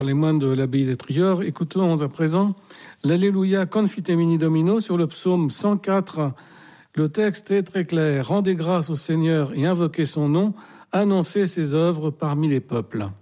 Les moines de l'abbaye d'Étrieur, écoutons à présent l'Alléluia Confitemini Domino sur le psaume 104. Le texte est très clair. Rendez grâce au Seigneur et invoquez son nom, annoncez ses œuvres parmi les peuples.